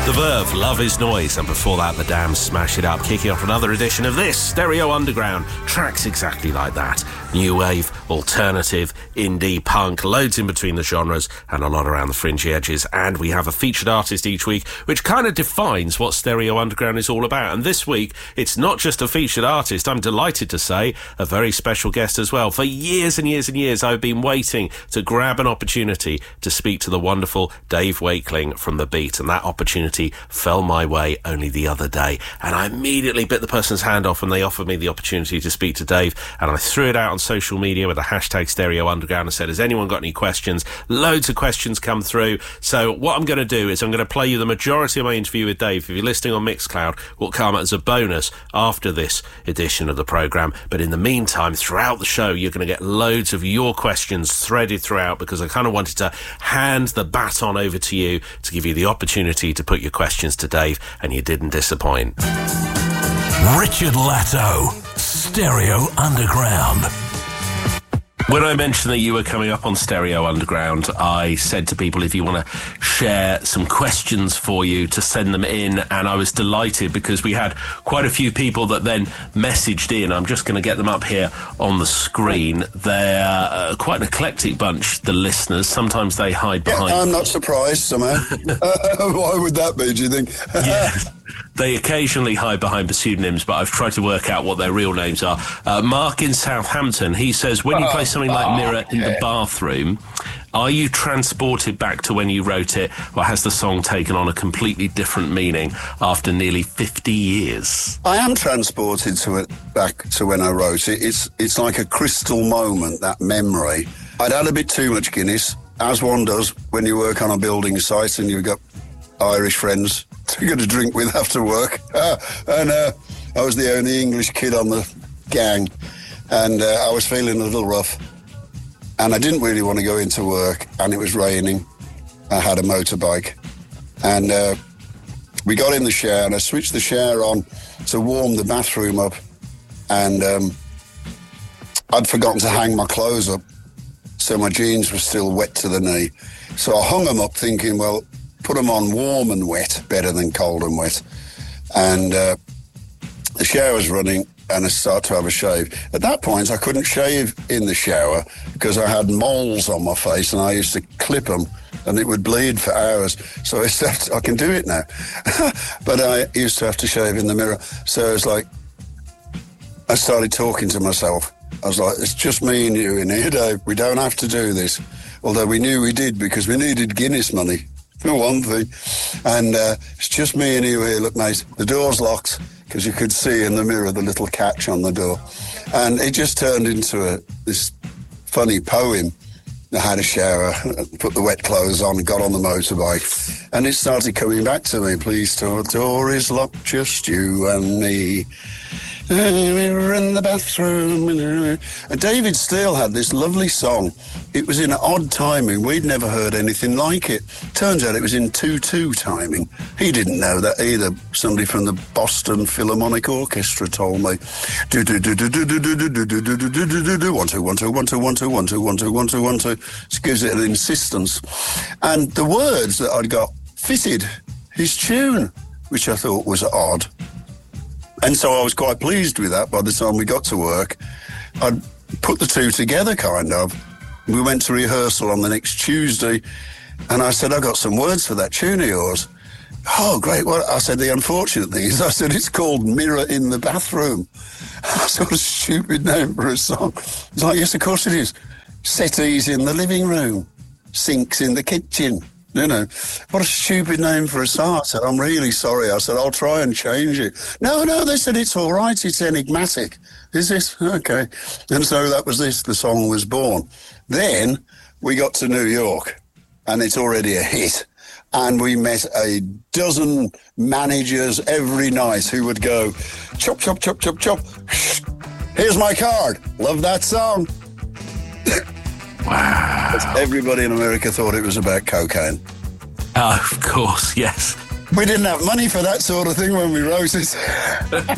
The Verve, Love Is Noise, and before that, The Damned, Smash It Up, kicking off another edition of this, Stereo Underground. Tracks exactly like that. New wave, alternative, indie, punk, loads in between the genres, and a lot around the fringe edges. And we have a featured artist each week, which kind of defines what Stereo Underground is all about. And this week, it's not just a featured artist, I'm delighted to say, a very special guest as well. For years and years and years, I've been waiting to grab an opportunity to speak to the wonderful Dave Wakeling from The Beat, and that opportunity fell my way only the other day, and I immediately bit the person's hand off when they offered me the opportunity to speak to Dave, and I threw it out on social media with the hashtag Stereo Underground and said, has anyone got any questions? Loads of questions come through, so what I'm going to do is I'm going to play you the majority of my interview with Dave. If you're listening on Mixcloud, will come as a bonus after this edition of the programme, but in the meantime, throughout the show, you're going to get loads of your questions threaded throughout, because I kind of wanted to hand the baton over to you to give you the opportunity to put your questions to Dave, and you didn't disappoint. Richard Latto, Stereo Underground. When I mentioned that you were coming up on Stereo Underground, I said to people, if you want to share some questions for you, to send them in, and I was delighted because we had quite a few people that then messaged in. I'm just going to get them up here on the screen. They're quite an eclectic bunch, the listeners. Sometimes they hide behind... I'm not surprised, somehow. Why would that be, do you think? Yeah. They occasionally hide behind pseudonyms, but I've tried to work out what their real names are. Mark in Southampton, he says, when you play something like Mirror in the Bathroom, are you transported back to when you wrote it, or has the song taken on a completely different meaning after nearly 50 years? I am transported to it back to when I wrote it. It's like a crystal moment, that memory. I'd had a bit too much Guinness, as one does when you work on a building site and you've got Irish friends to get a drink with after work. And I was the only English kid on the gang, and I was feeling a little rough. And I didn't really want to go into work, and it was raining. I had a motorbike. And we got in the shower, and I switched the shower on to warm the bathroom up. And I'd forgotten to hang my clothes up, so my jeans were still wet to the knee. So I hung them up thinking, well, put them on warm and wet, better than cold and wet. And the shower's running, and I start to have a shave. At that point, I couldn't shave in the shower because I had moles on my face, and I used to clip them, and it would bleed for hours. So I can do it now. But I used to have to shave in the mirror. So it's like, I started talking to myself. I was like, it's just me and you in here, Dave. We don't have to do this. Although we knew we did, because we needed Guinness money, for one thing. And it's just me and you here. Look, mate, the door's locked, because you could see in the mirror the little catch on the door. And it just turned into this funny poem. I had a shower, put the wet clothes on, got on the motorbike, and it started coming back to me. Please, the door is locked, just you and me. We're in the bathroom. And David Steele had this lovely song. It was in odd timing. We'd never heard anything like it. Turns out it was in 2/2 timing. He didn't know that either. Somebody from the Boston Philharmonic Orchestra told me. 1 2 1 2 1 2 1 2 1 2 1 2 1 2 1 2 1 2. It gives it an insistence. And the words that I'd got fitted his tune, which I thought was odd. And so I was quite pleased with that. By the time we got to work, I'd put the two together, kind of. We went to rehearsal on the next Tuesday, and I said, I got some words for that tune of yours. Oh, great. Well, I said, the unfortunate thing is, I said, it's called Mirror in the Bathroom. Sort of stupid name for a song. It's like, yes, of course it is. Settees in the living room, sinks in the kitchen. You know, what a stupid name for a song. I said, I'm really sorry. I said, I'll try and change it. No, they said, it's all right. It's enigmatic. Is this? Okay. And so that was this. The song was born. Then we got to New York, and it's already a hit. And we met a dozen managers every night who would go, chop, chop, chop, chop, chop. Here's my card. Love that song. Wow. Everybody in America thought it was about cocaine. Of course, yes. We didn't have money for that sort of thing when we wrote it.